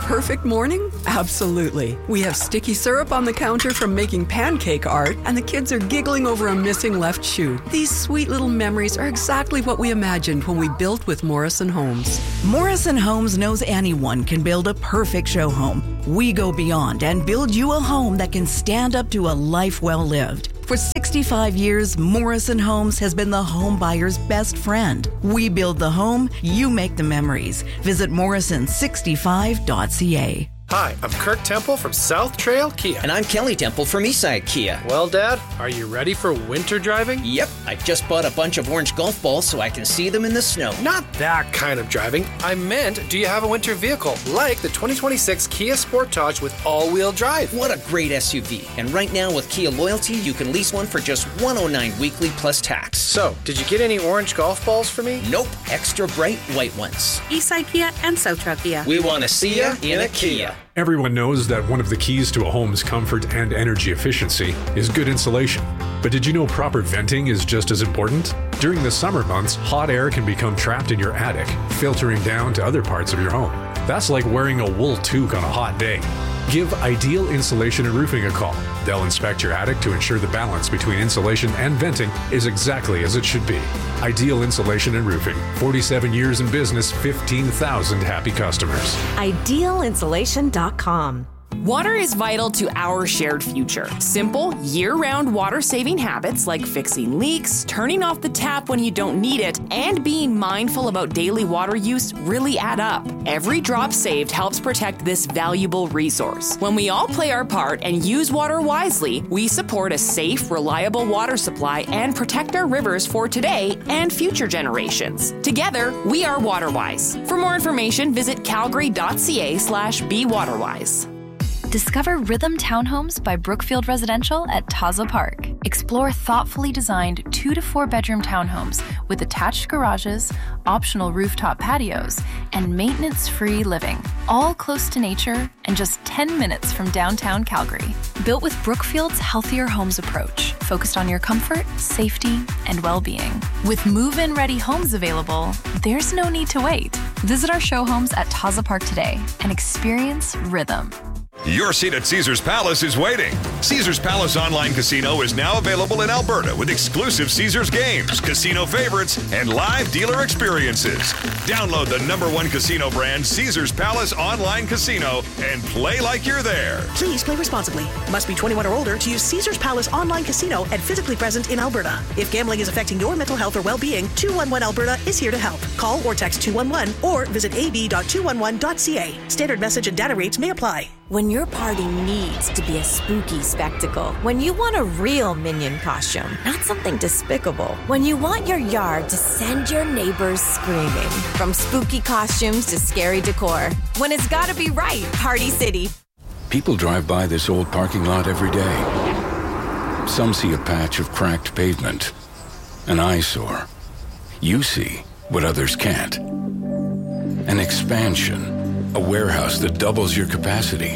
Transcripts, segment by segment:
perfect morning? Absolutely. We have sticky syrup on the counter from making pancake art, and the kids are giggling over a missing left shoe. These sweet little memories are exactly what we imagined when we built with Morrison Homes. Morrison Homes knows anyone can build a perfect show home. We go beyond and build you a home that can stand up to a life well lived. For 65 years, Morrison Homes has been the home buyer's best friend. We build the home, you make the memories. Visit morrison65.ca. Hi, I'm Kirk Temple from South Trail Kia. And I'm Kelly Temple from Eastside Kia. Well, Dad, are you ready for winter driving? Yep, I just bought a bunch of orange golf balls so I can see them in the snow. Not that kind of driving. I meant, do you have a winter vehicle, like the 2026 Kia Sportage with all-wheel drive? What a great SUV. And right now with Kia Loyalty, you can lease one for just $109 weekly plus tax. So, did you get any orange golf balls for me? Nope, extra bright white ones. Eastside Kia and South Trail Kia. We want to see ya in a Kia. Everyone knows that one of the keys to a home's comfort and energy efficiency is good insulation. But did you know proper venting is just as important? During the summer months, hot air can become trapped in your attic, filtering down to other parts of your home. That's like wearing a wool toque on a hot day. Give Ideal Insulation and Roofing a call. They'll inspect your attic to ensure the balance between insulation and venting is exactly as it should be. Ideal Insulation and Roofing. 47 years in business, 15,000 happy customers. IdealInsulation.com. Water is vital to our shared future. Simple, year-round water-saving habits like fixing leaks, turning off the tap when you don't need it, and being mindful about daily water use really add up. Every drop saved helps protect this valuable resource. When we all play our part and use water wisely, we support a safe, reliable water supply and protect our rivers for today and future generations. Together, we are WaterWise. For more information, visit calgary.ca/bewaterwise. Discover Rhythm Townhomes by Brookfield Residential at Taza Park. Explore thoughtfully designed 2 to 4 bedroom townhomes with attached garages, optional rooftop patios, and maintenance-free living, all close to nature and just 10 minutes from downtown Calgary. Built with Brookfield's Healthier Homes approach, focused on your comfort, safety, and well-being. With move-in ready homes available, there's no need to wait. Visit our show homes at Taza Park today and experience Rhythm. Your seat at Caesars Palace is waiting. Caesars Palace Online Casino is now available in Alberta with exclusive Caesars games, casino favorites, and live dealer experiences. Download the #1 casino brand, Caesars Palace Online Casino, and play like you're there. Please play responsibly. Must be 21 or older to use Caesars Palace Online Casino and physically present in Alberta. If gambling is affecting your mental health or well-being, 211 Alberta is here to help. Call or text 211 or visit ab.211.ca. Standard message and data rates may apply. When your party needs to be a spooky spectacle. When you want a real Minion costume, not something despicable. When you want your yard to send your neighbors screaming. From spooky costumes to scary decor. When it's gotta be right, Party City. People drive by this old parking lot every day. Some see a patch of cracked pavement, an eyesore. You see what others can't. An expansion. A warehouse that doubles your capacity.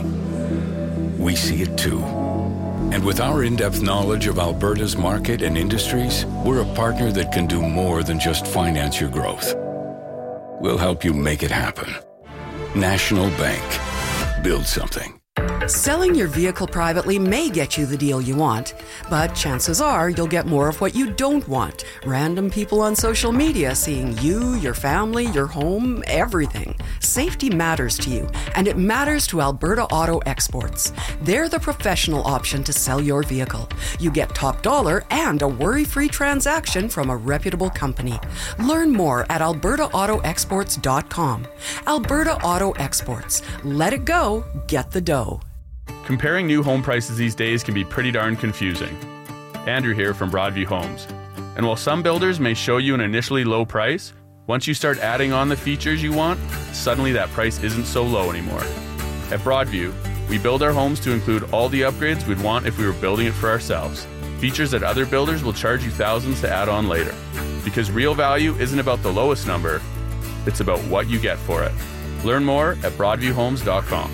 We see it too. And with our in-depth knowledge of Alberta's market and industries, we're a partner that can do more than just finance your growth. We'll help you make it happen. National Bank. Build something. Selling your vehicle privately may get you the deal you want, but chances are you'll get more of what you don't want. Random people on social media seeing you, your family, your home, everything. Safety matters to you, and it matters to Alberta Auto Exports. They're the professional option to sell your vehicle. You get top dollar and a worry-free transaction from a reputable company. Learn more at albertaautoexports.com. Alberta Auto Exports. Let it go, get the dough. Comparing new home prices these days can be pretty darn confusing. Andrew here from Broadview Homes. And while some builders may show you an initially low price, once you start adding on the features you want, suddenly that price isn't so low anymore. At Broadview, we build our homes to include all the upgrades we'd want if we were building it for ourselves. Features that other builders will charge you thousands to add on later. Because real value isn't about the lowest number, it's about what you get for it. Learn more at broadviewhomes.com.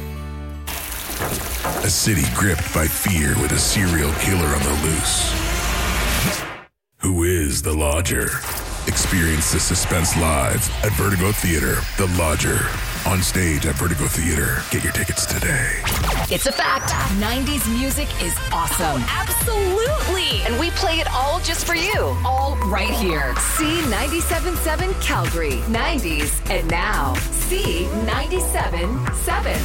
A city gripped by fear with a serial killer on the loose. Who is the Lodger? Experience the suspense live at Vertigo Theater, The Lodger. On stage at Vertigo Theater. Get your tickets today. It's a fact. 90s music is awesome. Absolutely. And we play it all just for you. All right here. C97.7 Calgary. 90s and now. C97.7.